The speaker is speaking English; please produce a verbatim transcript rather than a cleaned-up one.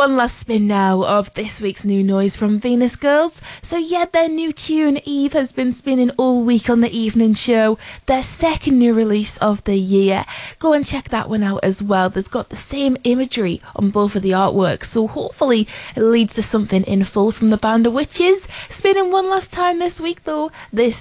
one last spin now of this week's new noise from Venus Girls. So yeah, their new tune Eve has been spinning all week on the evening show, their second new release of the year. Go and check that one out as well. There's got the same imagery on both of the artworks, so hopefully it leads to something in full from the band of Witches. Spinning one last time this week though, this